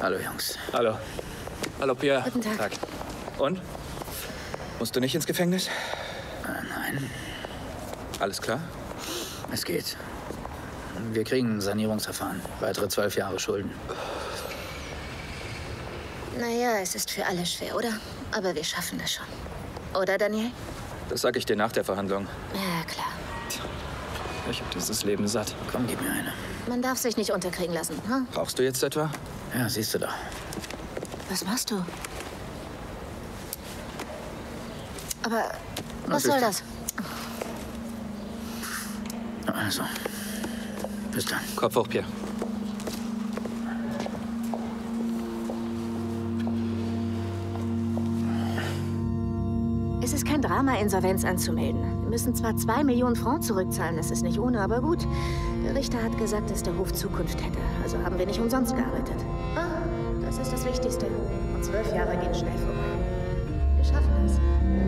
Hallo, Jungs. Hallo. Hallo, Pierre. Guten Tag. Und? Musst du nicht ins Gefängnis? Nein, Alles klar? es geht. Wir kriegen ein Sanierungsverfahren. Weitere 12 Jahre Schulden. Naja, es ist für alle schwer, oder? Aber wir schaffen das schon. Oder, Daniel? Das sag ich dir nach der Verhandlung. Ja, klar. Ich hab dieses Leben satt. Komm, gib mir eine. Man darf sich nicht unterkriegen lassen, hm? Brauchst du jetzt etwa? Ja, siehst du doch. Was machst du? Aber was ist soll das? das? Also, bis dann. Kopf hoch, Pierre. Es ist kein Drama, Insolvenz anzumelden. Wir müssen zwar 2 Millionen Francs zurückzahlen, das ist nicht ohne, aber gut. Der Richter hat gesagt, dass der Hof Zukunft hätte. Also haben wir nicht umsonst gearbeitet. Ah, das ist das Wichtigste. Und 12 Jahre gehen schnell vorbei. Wir schaffen das.